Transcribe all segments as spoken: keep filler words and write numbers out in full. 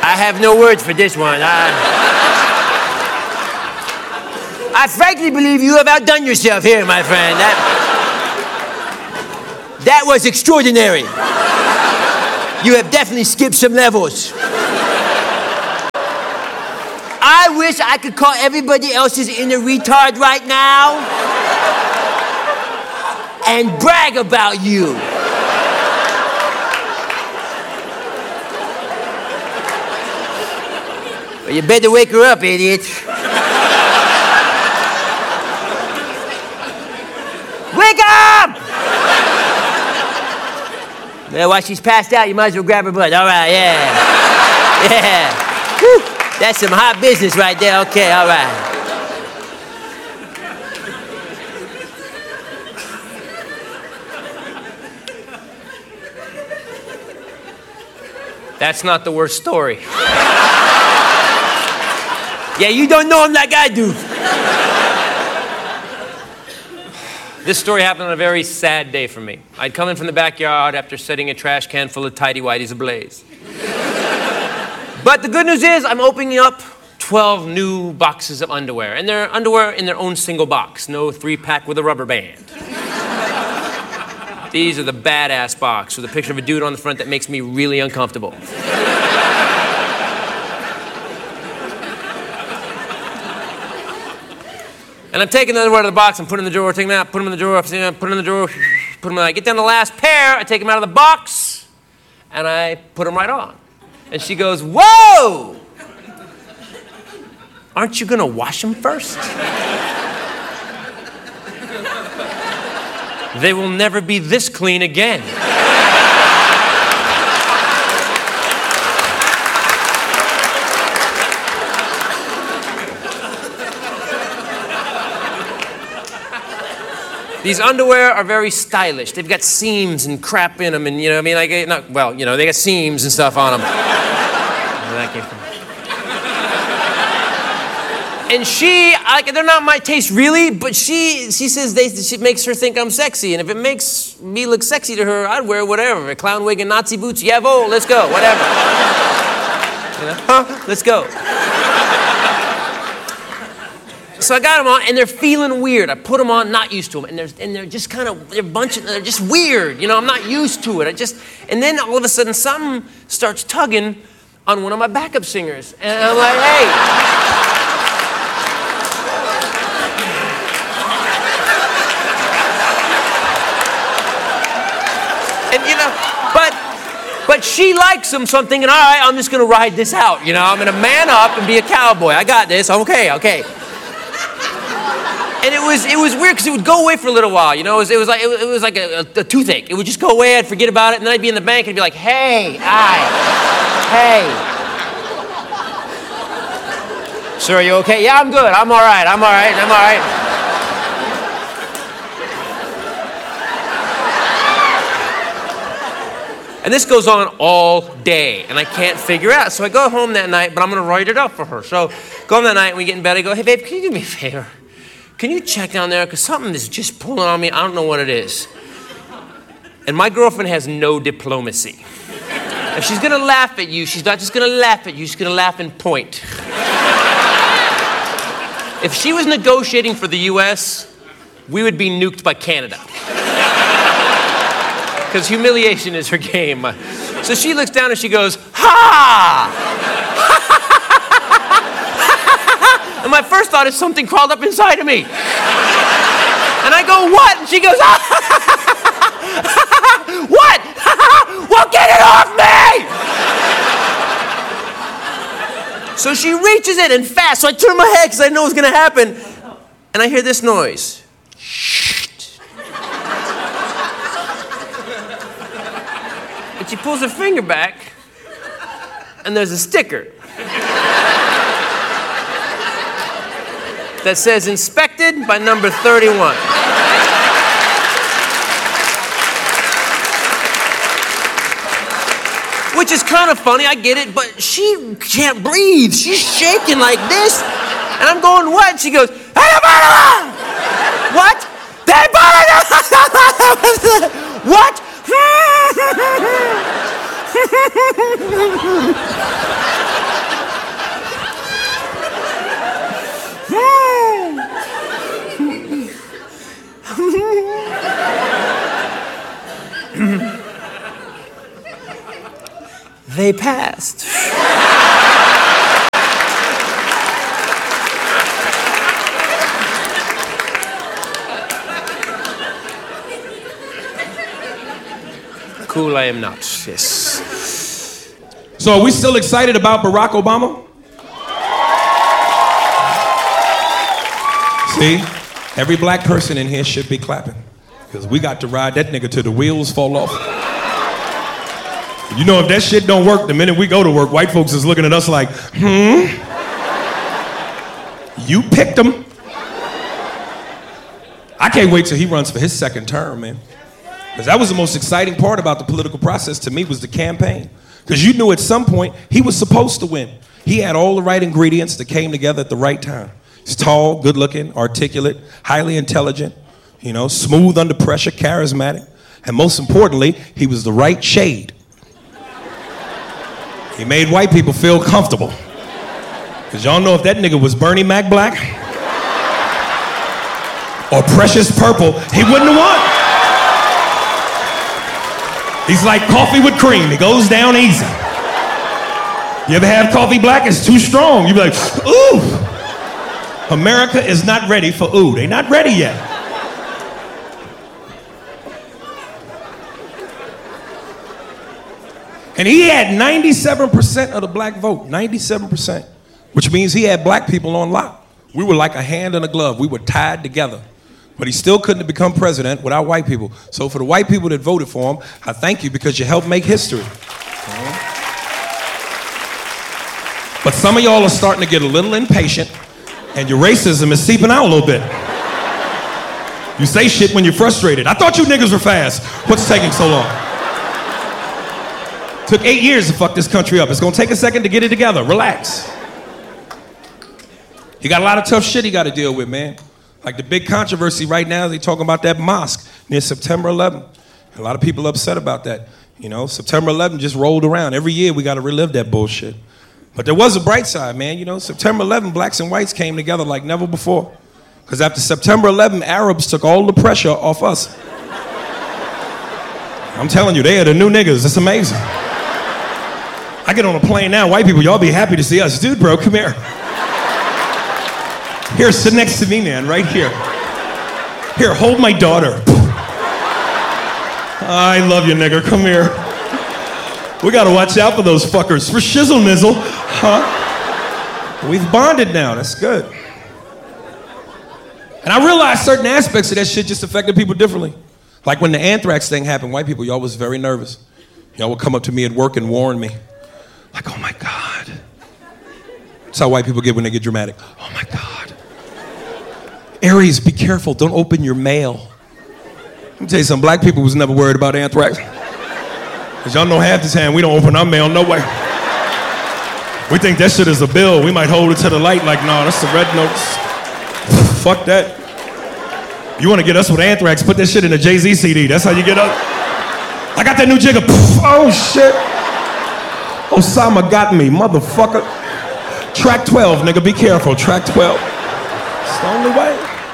I have no words for this one. I, I frankly believe you have outdone yourself here, my friend. That, that was extraordinary. You have definitely skipped some levels. I wish I could call everybody else's inner retard right now and brag about you. Well, you better wake her up, idiot. Wake up! Well, while she's passed out, you might as well grab her butt. All right, yeah. Yeah. Whew. That's some hot business right there. Okay, all right. That's not the worst story. Yeah, you don't know him like I do. This story happened on a very sad day for me. I'd come in from the backyard after setting a trash can full of tighty-whities ablaze. But the good news is I'm opening up twelve new boxes of underwear. And they're underwear in their own single box. No three-pack with a rubber band. These are the badass box with a picture of a dude on the front that makes me really uncomfortable. And I'm taking the underwear out of the box and putting them in the drawer, taking them out, put them in the drawer, put them in the drawer, put them in. I get down to the last pair, I take them out of the box, and I put them right on. And she goes, whoa! Aren't you gonna wash them first? They will never be this clean again. These underwear are very stylish. They've got seams and crap in them, and you know, I mean, like, not well, you know, they got seams and stuff on them. Where that came from. And she, like, they're not my taste really, but she, she says they, she makes her think I'm sexy, and if it makes me look sexy to her, I'd wear whatever. A clown wig and Nazi boots, yeah, oh, let's go, whatever. You know? Huh? Let's go. So I got them on, and they're feeling weird. I put them on, not used to them, and they're and they're just kind of they're bunching. They're just weird, you know. I'm not used to it. I just and then all of a sudden, something starts tugging on one of my backup singers, and I'm like, hey. And you know, but but she likes them, so I'm thinking, all right, I'm just gonna ride this out, you know. I'm gonna man up and be a cowboy. I got this. Okay, okay. And it was it was weird because it would go away for a little while, you know. It was, it was like it was, it was like a, a, a toothache. It would just go away. I'd forget about it, and then I'd be in the bank and be like, "Hey, I, hey, sir, are you okay? Yeah, I'm good. I'm all right. I'm all right. I'm all right." And this goes on all day, and I can't figure out. So I go home that night, but I'm gonna write it up for her. So go home that night, and we get in bed. I go, "Hey, babe, can you do me a favor? Can you check down there? Because something is just pulling on me. I don't know what it is." And my girlfriend has no diplomacy. If she's going to laugh at you, she's not just going to laugh at you. She's going to laugh and point. If she was negotiating for the U S, we would be nuked by Canada. Because humiliation is her game. So she looks down and she goes, "Ha!" And my first thought is something crawled up inside of me. And I go, "What?" And she goes, "Ah!" "What?" "Well, get it off me!" So she reaches in and fast. So I turn my head because I know what's going to happen. And I hear this noise. And she pulls her finger back. And there's a sticker that says inspected by number thirty-one. Which is kind of funny, I get it, but she can't breathe. She's shaking like this. And I'm going, "What?" And she goes, "What? What?" they passed. Cool, I am not, yes. So are we still excited about Barack Obama? See, every black person in here should be clapping. Because we got to ride that nigga till the wheels fall off. You know, if that shit don't work, the minute we go to work, white folks is looking at us like, hmm? You picked him. I can't wait till he runs for his second term, man. Because that was the most exciting part about the political process to me was the campaign. Because you knew at some point he was supposed to win. He had all the right ingredients that came together at the right time. He's tall, good looking, articulate, highly intelligent, you know, smooth under pressure, charismatic. And most importantly, he was the right shade. He made white people feel comfortable. Because y'all know if that nigga was Bernie Mac Black or Precious Purple, he wouldn't have won. He's like coffee with cream. It goes down easy. You ever have coffee black? It's too strong. You be like, ooh. America is not ready for ooh. They not ready yet. And he had ninety-seven percent of the black vote, ninety-seven percent, which means he had black people on lock. We were like a hand and a glove. We were tied together. But he still couldn't have become president without white people. So for the white people that voted for him, I thank you because you helped make history. But some of y'all are starting to get a little impatient and your racism is seeping out a little bit. You say shit when you're frustrated. I thought you niggas were fast. What's taking so long? Took eight years to fuck this country up. It's gonna take a second to get it together. Relax. You got a lot of tough shit you gotta deal with, man. Like the big controversy right now, they talking about that mosque near September eleventh. A lot of people upset about that. You know, September eleventh just rolled around. Every year we gotta relive that bullshit. But there was a bright side, man. You know, September eleventh, blacks and whites came together like never before. Because after September eleventh, Arabs took all the pressure off us. I'm telling you, they are the new niggas. It's amazing. I get on a plane now, white people, y'all be happy to see us. Dude, bro, come here. Here, sit next to me, man, right here. Here, hold my daughter. I love you, nigga, come here. We gotta watch out for those fuckers. For shizzle nizzle, huh? We've bonded now, that's good. And I realized certain aspects of that shit just affected people differently. Like when the anthrax thing happened, white people, y'all was very nervous. Y'all would come up to me at work and warn me. Like, oh my God. That's how white people get when they get dramatic. Oh my God. Aries, be careful, don't open your mail. Let me tell you something, black people was never worried about anthrax. Because y'all know half the time we don't open our mail, no way. We think that shit is a bill. We might hold it to the light like, no, that's the red notes. Fuck that. You want to get us with anthrax, put that shit in a Jay-Z C D. That's how you get us. I got that new jigger. Oh, shit. Osama got me, motherfucker. Track twelve, nigga, be careful. Track twelve. It's the only way.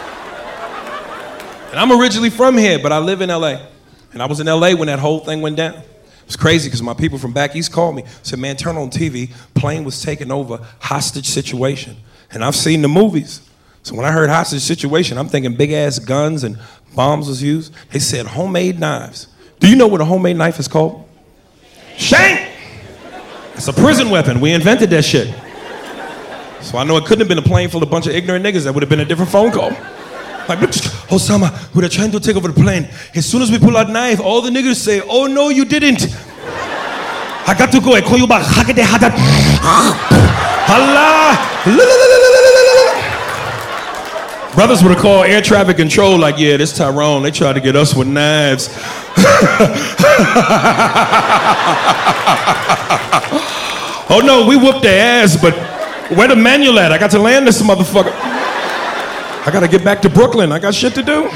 And I'm originally from here, but I live in L A. And I was in L A when that whole thing went down. It was crazy because my people from back east called me, said, man, turn on T V, plane was taken over, hostage situation. And I've seen the movies. So when I heard hostage situation, I'm thinking big ass guns and bombs was used. They said homemade knives. Do you know what a homemade knife is called? Shank! It's a prison weapon. We invented that shit. So I know it couldn't have been a plane full of a bunch of ignorant niggas. That would have been a different phone call. Like, Osama, we're trying to take over the plane. As soon as we pull out knife, all the niggas say, oh no, you didn't. I got to go. I call you back. Allah. Brothers would have called air traffic control like, yeah, this Tyrone, they tried to get us with knives. Oh no, we whooped their ass, but where the manual at? I got to land this motherfucker. I gotta get back to Brooklyn. I got shit to do.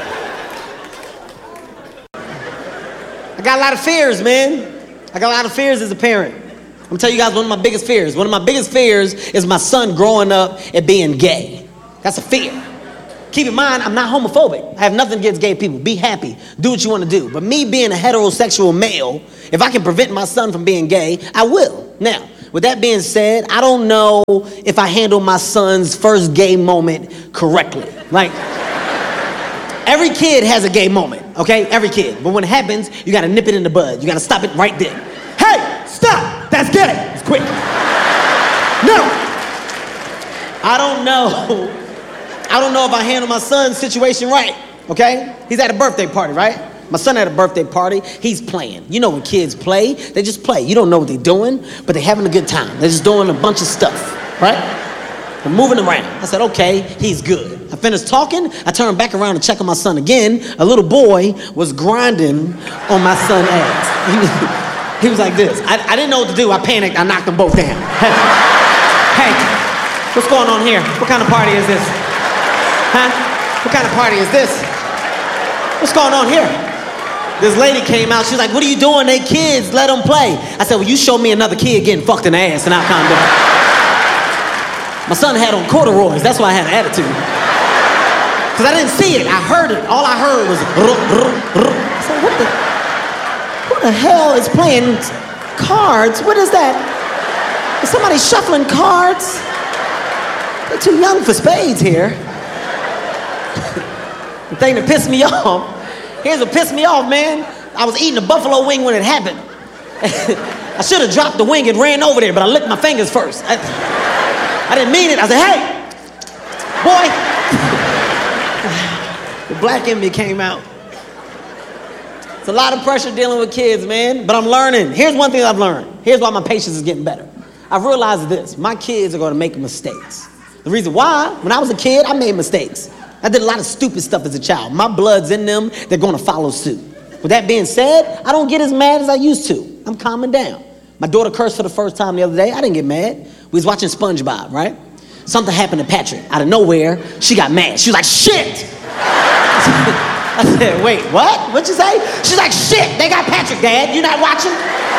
I got a lot of fears, man. I got a lot of fears as a parent. I'm gonna tell you guys one of my biggest fears. One of my biggest fears is my son growing up and being gay. That's a fear. Keep in mind, I'm not homophobic. I have nothing against gay people. Be happy. Do what you want to do. But me being a heterosexual male, if I can prevent my son from being gay, I will. Now, with that being said, I don't know if I handle my son's first gay moment correctly. Like, every kid has a gay moment, okay? Every kid. But when it happens, you gotta nip it in the bud. You gotta stop it right there. Hey, stop! That's gay! It's quick. No! I don't know. I don't know if I handle my son's situation right, okay? He's at a birthday party, right? My son had a birthday party. He's playing. You know when kids play, they just play. You don't know what they're doing, but they're having a good time. They're just doing a bunch of stuff, right? They're moving around. I said, okay, he's good. I finished talking. I turned back around to check on my son again. A little boy was grinding on my son's ass. He was, he was like this. I, I didn't know what to do. I panicked. I knocked them both down. Hey, what's going on here? What kind of party is this? Huh? What kind of party is this? What's going on here? This lady came out. She was like, what are you doing? They kids. Let them play. I said, well, you show me another kid getting fucked in the ass and I'll calm down. My son had on corduroys. That's why I had an attitude. Because I didn't see it. I heard it. All I heard was ruh, ruh, ruh. I said, what the, who the hell is playing cards? What is that? Is somebody shuffling cards? They're too young for spades here. The thing that pissed me off, here's what pissed me off, man. I was eating a buffalo wing when it happened. I should have dropped the wing and ran over there, but I licked my fingers first. I, I didn't mean it. I said, hey, boy. The black in me came out. It's a lot of pressure dealing with kids, man, but I'm learning. Here's one thing I've learned. Here's why my patience is getting better. I've realized this. My kids are going to make mistakes. The reason why, when I was a kid, I made mistakes. I did a lot of stupid stuff as a child. My blood's in them. They're going to follow suit. With that being said, I don't get as mad as I used to. I'm calming down. My daughter cursed for the first time the other day. I didn't get mad. We was watching SpongeBob, right? Something happened to Patrick. Out of nowhere, she got mad. She was like, shit! I said, wait, what? What'd you say? She's like, shit, they got Patrick, Dad. You not watching?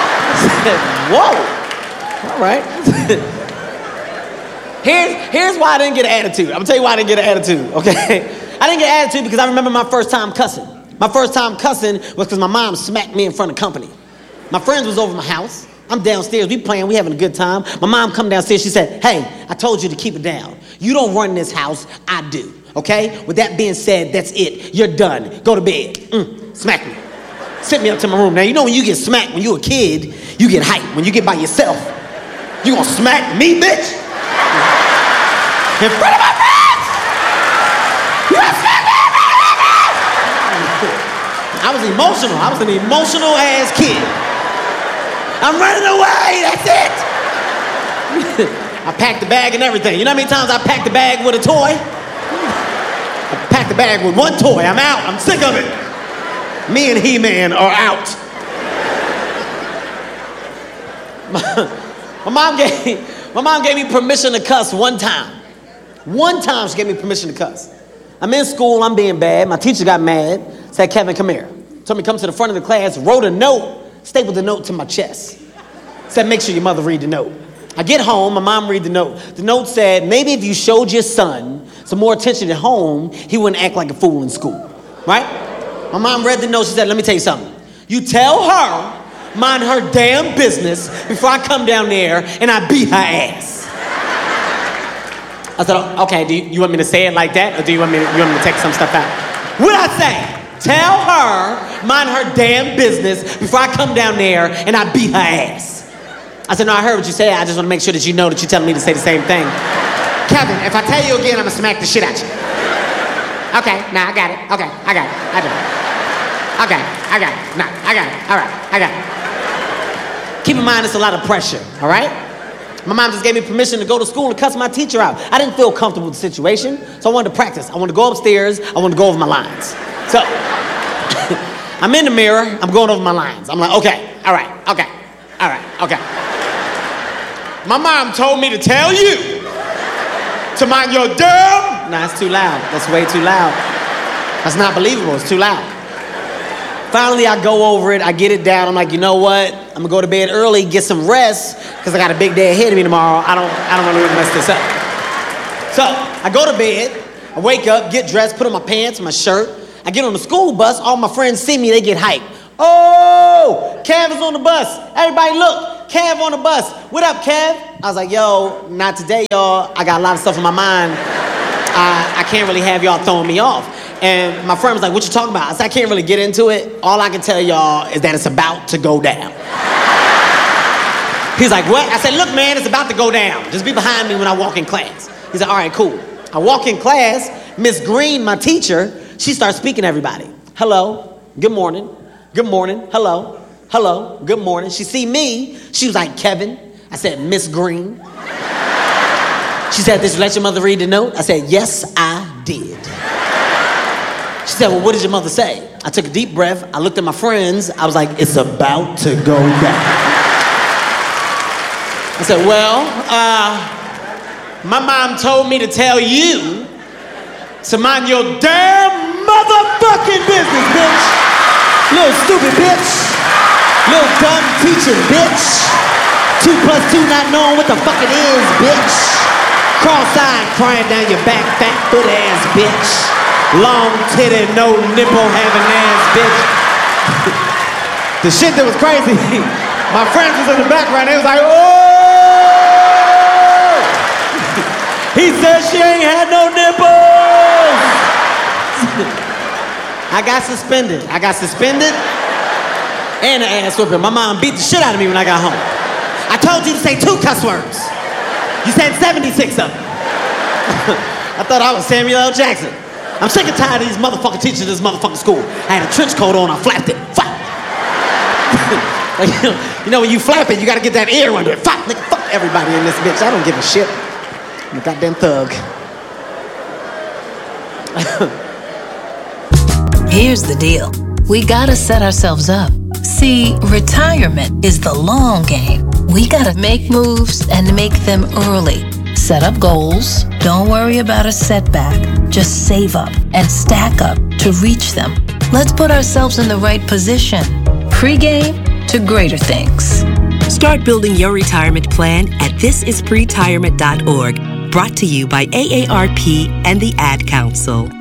I said, whoa. All right. Here's, here's why I didn't get an attitude. I'm gonna tell you why I didn't get an attitude, okay? I didn't get an attitude because I remember my first time cussing. My first time cussing was because my mom smacked me in front of company. My friends was over my house. I'm downstairs, we playing, we having a good time. My mom come downstairs, she said, hey, I told you to keep it down. You don't run this house, I do, okay? With that being said, that's it. You're done. Go to bed. Mm, smack me. Sent me up to my room. Now, you know when you get smacked when you're a kid, you get hyped. When you get by yourself, you gonna smack me, bitch? In front of my friends! You gonna smack me in front of my friends! I was emotional. I was an emotional ass kid. I'm running away, that's it! I packed the bag and everything. You know how many times I packed the bag with a toy? I packed the bag with one toy. I'm out. I'm sick of it. Me and He-Man are out. My, my mom gave my mom gave me permission to cuss one time. One time she gave me permission to cuss. I'm in school, I'm being bad. My teacher got mad, said, Kevin, come here. Told me to come to the front of the class, wrote a note, stapled the note to my chest. Said, make sure your mother read the note. I get home, my mom read the note. The note said, maybe if you showed your son some more attention at home, he wouldn't act like a fool in school, right? My mom read the note, she said, let me tell you something. You tell her, mind her damn business before I come down there and I beat her ass. I said, okay, do you, you want me to say it like that? Or do you want me to, you want me to take some stuff out? What'd I say? Tell her, mind her damn business before I come down there and I beat her ass. I said, no, I heard what you said. I just want to make sure that you know that you're telling me to say the same thing. Kevin, if I tell you again, I'm going to smack the shit out you. Okay, nah, I got it. Okay, I got it. I do. Okay, I got it. Nah, I got it. All right, I got it. Keep in mind, it's a lot of pressure, all right? My mom just gave me permission to go to school and cuss my teacher out. I didn't feel comfortable with the situation, so I wanted to practice. I wanted to go upstairs. I wanted to go over my lines. So, I'm in the mirror. I'm going over my lines. I'm like, okay, all right, okay, all right, okay. My mom told me to tell you to mind your damn... Nah, it's too loud. That's way too loud. That's not believable. It's too loud. Finally, I go over it. I get it down. I'm like, you know what? I'm gonna go to bed early, get some rest, because I got a big day ahead of me tomorrow. I don't, I don't want to mess this up. So I go to bed. I wake up, get dressed, put on my pants, my shirt. I get on the school bus. All my friends see me, they get hyped. Oh, Kev is on the bus. Everybody look, Kev on the bus. What up, Kev? I was like, yo, not today, y'all. I got a lot of stuff in my mind. I, I can't really have y'all throwing me off. And my friend was like, what you talking about? I said, I can't really get into it. All I can tell y'all is that it's about to go down. He's like, what? I said, look, man, it's about to go down. Just be behind me when I walk in class. He said, all right, cool. I walk in class, Miss Green, my teacher, she starts speaking to everybody. Hello, good morning, good morning, hello, hello, good morning. She see me, she was like, Kevin. I said, Miss Green. She said, did you let your mother read the note? I said, yes, I did. She said, well, what did your mother say? I took a deep breath, I looked at my friends, I was like, it's about to go down. I said, well, uh, my mom told me to tell you to mind your damn motherfucking business, bitch. Little stupid bitch. Little dumb teaching bitch. Two plus two not knowing what the fuck it is, bitch. Cross-eyed crying down your back, fat foot ass bitch. Long titty, no nipple having ass bitch. The shit that was crazy, my friends was in the background, they was like, oh! He said she ain't had no nipples! I got suspended. I got suspended and an ass whipping. My mom beat the shit out of me when I got home. I told you to say two cuss words. You said seventy-six of them. I thought I was Samuel L. Jackson. I'm sick and tired of these motherfucking teachers in this motherfucking school. I had a trench coat on, I flapped it. Flap! Like, you know, you know, when you flap it, you gotta get that ear under it. Fuck, nigga, fuck everybody in this bitch. I don't give a shit. I'm a goddamn thug. Here's the deal. We gotta set ourselves up. See, retirement is the long game. We gotta make moves and make them early. Set up goals. Don't worry about a setback. Just save up and stack up to reach them. Let's put ourselves in the right position. Pre-game to greater things. Start building your retirement plan at this is pretirement dot org. Brought to you by A A R P and the Ad Council.